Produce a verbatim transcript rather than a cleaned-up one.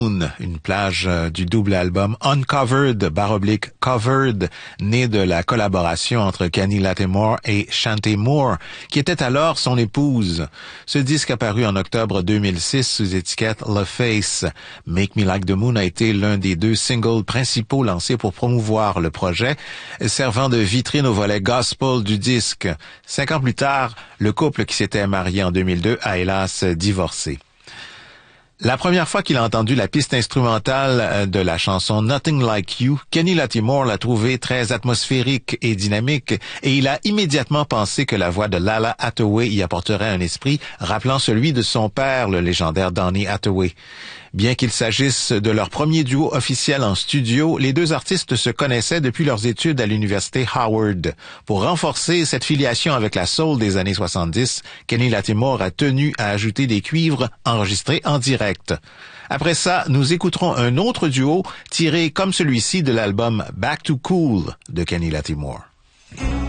Une plage du double album Uncovered, barre oblique Covered, né de la collaboration entre Kenny Lattimore et Chanté Moore, qui était alors son épouse. Ce disque apparu en octobre deux mille six sous étiquette LaFace. Make Me Like the Moon a été l'un des deux singles principaux lancés pour promouvoir le projet, servant de vitrine au volet gospel du disque. Cinq ans plus tard, le couple qui s'était marié en deux mille deux a hélas divorcé. La première fois qu'il a entendu la piste instrumentale de la chanson Nothing Like You, Kenny Lattimore l'a trouvée très atmosphérique et dynamique et il a immédiatement pensé que la voix de Lala Hathaway y apporterait un esprit rappelant celui de son père, le légendaire Donny Hathaway. Bien qu'il s'agisse de leur premier duo officiel en studio, les deux artistes se connaissaient depuis leurs études à l'université Howard. Pour renforcer cette filiation avec la soul des années soixante-dix, Kenny Lattimore a tenu à ajouter des cuivres enregistrés en direct. Après ça, nous écouterons un autre duo tiré comme celui-ci de l'album Back to Cool de Kenny Lattimore.